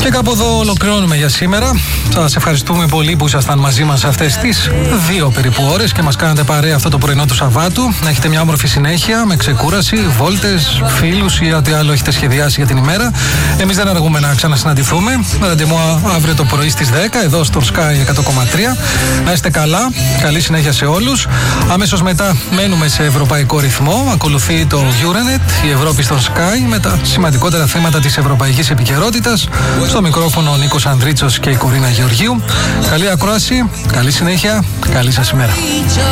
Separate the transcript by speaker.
Speaker 1: Και κάπου εδώ ολοκληρώνουμε για σήμερα. Σας ευχαριστούμε πολύ που ήσασταν μαζί μας αυτές τις 2 περίπου ώρες και μας κάνατε παρέα αυτό το πρωινό του Σαββάτου. Να έχετε μια όμορφη συνέχεια με ξεκούραση, βόλτες, φίλους ή ό,τι άλλο έχετε σχεδιάσει για την ημέρα. Εμείς δεν αργούμε να ξανασυναντηθούμε. Ραντεβού αύριο το πρωί στις 10 εδώ στο Sky 100,3. Να είστε καλά. Καλή συνέχεια σε όλους. Αμέσως μετά μένουμε σε ευρωπαϊκό ρυθμό. Ακολουθεί το Euronet, η Ευρώπη στο Sky, με τα σημαντικότερα θέματα της ευρωπαϊκής επικαιρότητας. Στο μικρόφωνο ο Νίκος Ανδρίτσος και η Κορίνα Γεωργίου. Καλή ακρόαση, καλή συνέχεια, καλή σας ημέρα.